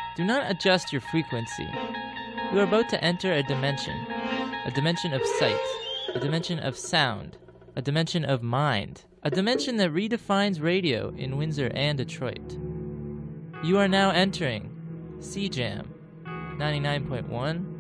Do not adjust your frequency. You are about to enter a dimension of sight, a dimension of sound, a dimension of mind, a dimension that redefines radio in Windsor and Detroit. You are now entering CJAM 99.1